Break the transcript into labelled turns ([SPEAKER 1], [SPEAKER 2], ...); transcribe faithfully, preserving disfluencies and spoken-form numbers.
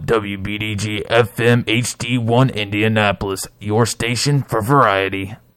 [SPEAKER 1] W B D G F M H D one Indianapolis, your station for variety.